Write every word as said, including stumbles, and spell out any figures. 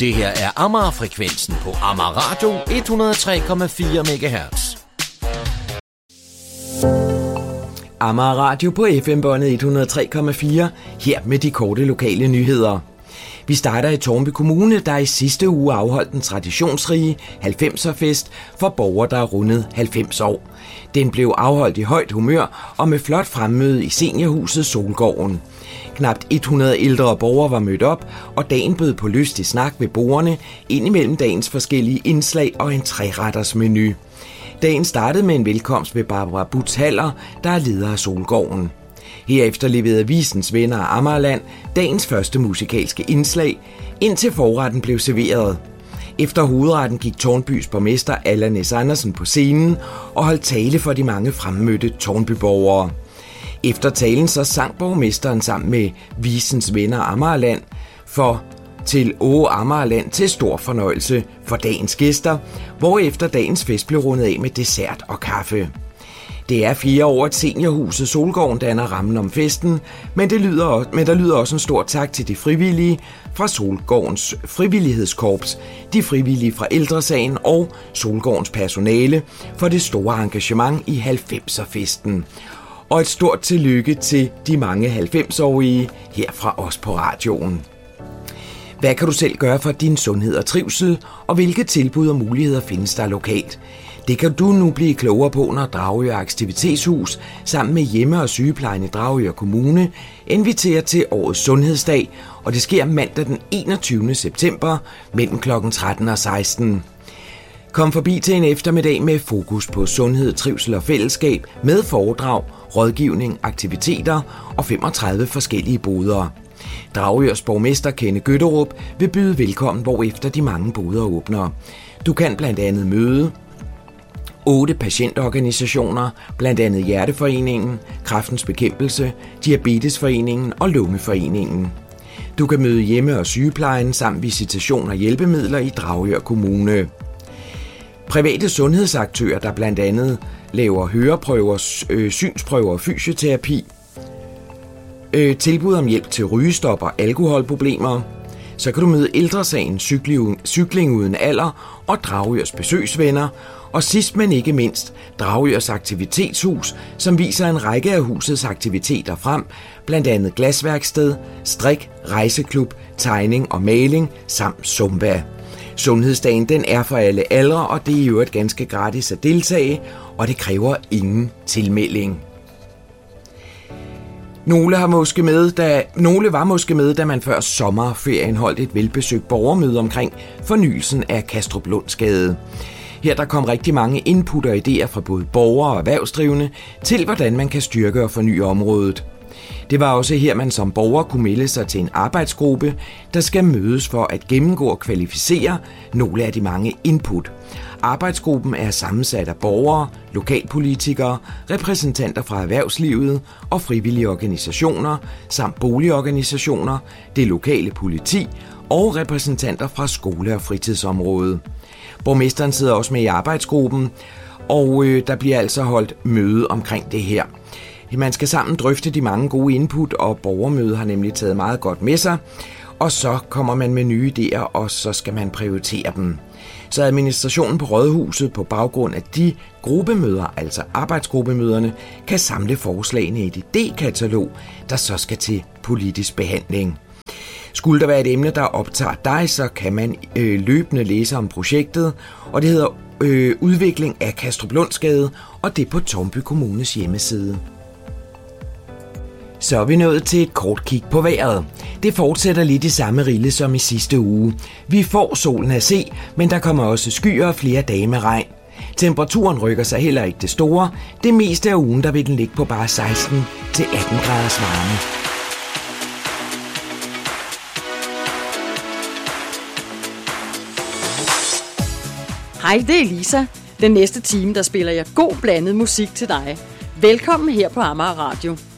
Det her er Amager-frekvensen på Amager Radio et hundrede og tre komma fire megahertz. Amager Radio på F M-båndet et hundrede og tre komma fire, her med de korte lokale nyheder. Vi starter i Tårnby Kommune, der i sidste uge afholdt den traditionsrige halvfemser-fest for borgere, der er rundet halvfems år. Den blev afholdt i højt humør og med flot fremmøde i seniorhuset Solgården. Knapt hundrede ældre borgere var mødt op, og dagen bød på lystig snak ved bordene ind imellem dagens forskellige indslag og en treretters menu. Dagen startede med en velkomst ved Barbara Butz Haller, der er leder af Solgården. Herefter leverede Visens Venner af Amagerland dagens første musikalske indslag, indtil forretten blev serveret. Efter hovedretten gik Tårnbys borgmester Allan Næs Andersen på scenen og holdt tale for de mange fremmødte Tårnbyborgere. Efter talen så sang borgmesteren sammen med Visens Venner af Amagerland for til Åge Amagerland til stor fornøjelse for dagens gæster, hvorefter dagens fest blev rundet af med dessert og kaffe. Det er fire år, at seniorhuset Solgården danner rammen om festen, men, det lyder, men der lyder også en stor tak til de frivillige fra Solgårdens frivillighedskorps, de frivillige fra Ældresagen og Solgårdens personale for det store engagement i halvfemser-festen. Og et stort tillykke til de mange halvfems-årige her fra os på radioen. Hvad kan du selv gøre for din sundhed og trivsel, og hvilke tilbud og muligheder findes der lokalt? Det kan du nu blive klogere på, når Dragør Aktivitetshus sammen med hjemme- og sygeplejen i Dragør Kommune inviterer til årets sundhedsdag, og det sker mandag den enogtyvende september mellem klokken tretten og seksten. Kom forbi til en eftermiddag med fokus på sundhed, trivsel og fællesskab med foredrag, rådgivning, aktiviteter og femogtredive forskellige boder. Dragørs borgmester Kenne Gøtterup vil byde velkommen, hvorefter de mange boder åbner. Du kan blandt andet møde otte patientorganisationer, blandt andet Hjerteforeningen, Kræftens Bekæmpelse, Diabetesforeningen og Lungeforeningen. Du kan møde hjemme- og sygeplejen samt visitation og hjælpemidler i Dragør Kommune. Private sundhedsaktører, der blandt andet laver høreprøver, øh, synsprøver og fysioterapi, øh, tilbud om hjælp til rygestop og alkoholproblemer. Så kan du møde Ældresagen, cykling, cykling uden alder og Dragørs besøgsvenner. Og sidst men ikke mindst, Dragørs Aktivitetshus, som viser en række af husets aktiviteter frem, blandt andet glasværksted, strik, rejseklub, tegning og maling samt zumba. Sundhedsdagen den er for alle aldre, og det er jo et ganske gratis at deltage, og det kræver ingen tilmelding. Nogle, har måske med, da, nogle var måske med, da man før sommerferien holdt et velbesøgt borgermøde omkring fornyelsen af Kastruplundsgade. Her der kom rigtig mange input og idéer fra både borgere og erhvervsdrivende til, hvordan man kan styrke og forny området. Det var også her, man som borger kunne melde sig til en arbejdsgruppe, der skal mødes for at gennemgå og kvalificere nogle af de mange input. Arbejdsgruppen er sammensat af borgere, lokalpolitikere, repræsentanter fra erhvervslivet og frivillige organisationer, samt boligorganisationer, det lokale politi og repræsentanter fra skole- og fritidsområdet. Borgmesteren sidder også med i arbejdsgruppen, og øh, der bliver altså holdt møde omkring det her. Man skal sammen drøfte de mange gode input, og borgermødet har nemlig taget meget godt med sig, og så kommer man med nye idéer, og så skal man prioritere dem. Så administrationen på Rådhuset på baggrund af de gruppemøder, altså arbejdsgruppemøderne, kan samle forslagene i et idékatalog, der så skal til politisk behandling. Skulle der være et emne, der optager dig, så kan man øh, løbende læse om projektet, og det hedder øh, Udvikling af Kastruplundsgade, og det er på Tårnby Kommunes hjemmeside. Så er vi nået til et kort kig på vejret. Det fortsætter lidt i samme rille som i sidste uge. Vi får solen at se, men der kommer også skyer og flere dage med regn. Temperaturen rykker sig heller ikke det store. Det meste af ugen der vil den ligge på bare seksten til atten graders varme. Hej, det er Lisa. Den næste time, der spiller jeg god blandet musik til dig. Velkommen her på Amager Radio.